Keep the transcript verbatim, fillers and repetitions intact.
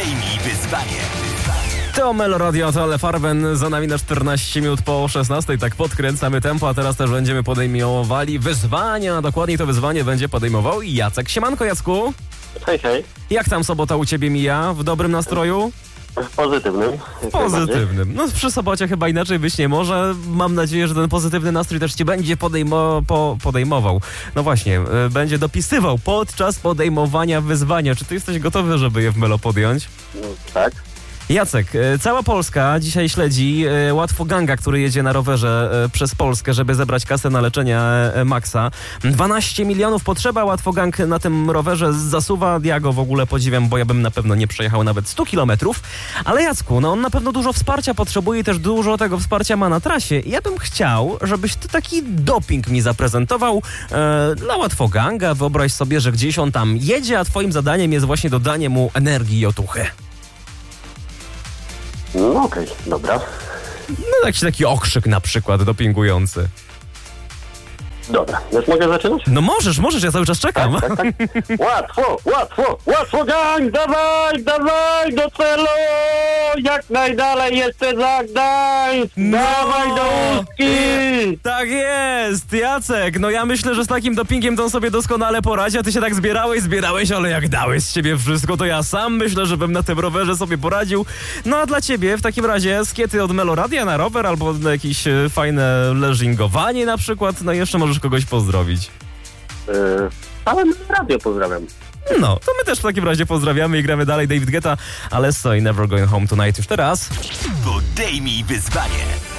Podejmij wyzwanie. To Meloradio, to Ale Farben, za nami na czternaście minut po szesnastej, tak podkręcamy tempo, a teraz też będziemy podejmowali wyzwania. Dokładniej to wyzwanie będzie podejmował Jacek. Siemanko, Jacku. Hej, hej. Jak tam sobota u ciebie mija? W dobrym nastroju? W pozytywnym. W pozytywnym. No przy sobocie chyba inaczej być nie może. Mam nadzieję, że ten pozytywny nastrój też cię będzie podejmo- po- podejmował. No właśnie, y, będzie dopisywał podczas podejmowania wyzwania. Czy ty jesteś gotowy, żeby je w Melo podjąć? No, tak. Jacek, e, cała Polska dzisiaj śledzi e, Łatwoganga, który jedzie na rowerze e, przez Polskę, żeby zebrać kasę na leczenie e, Maxa. dwanaście milionów potrzeba, Łatwogang na tym rowerze zasuwa. Ja go w ogóle podziwiam, bo ja bym na pewno nie przejechał nawet sto kilometrów. Ale Jacku, no on na pewno dużo wsparcia potrzebuje i też dużo tego wsparcia ma na trasie. Ja bym chciał, żebyś ty taki doping mi zaprezentował e, dla Łatwoganga. Wyobraź sobie, że gdzieś on tam jedzie, a twoim zadaniem jest właśnie dodanie mu energii i otuchy. No okej, dobra. No jakiś taki okrzyk na przykład dopingujący. Dobra, już mogę zaczynać? No możesz, możesz, ja cały czas czekam. Tak, tak, tak. Łatwo, łatwo, łatwo gang! Dawaj, dawaj do celu! Jak najdalej jeszcze za Gdańsk! No! Dawaj do Ustki! Tak jest, Jacek. No ja myślę, że z takim dopingiem to on sobie doskonale poradzi, a ty się tak zbierałeś, zbierałeś, ale jak dałeś z siebie wszystko, to ja sam myślę, że bym na tym rowerze sobie poradził. No a dla ciebie w takim razie skiety od Meloradia na rower albo na jakieś e, fajne leżingowanie na przykład. No i jeszcze możesz kogoś pozdrowić. Yy, ale radio pozdrawiam. No, to my też w takim razie pozdrawiamy i gramy dalej. David Guetta, Alesso i Never Going Home Tonight już teraz. Podejmij wyzwanie.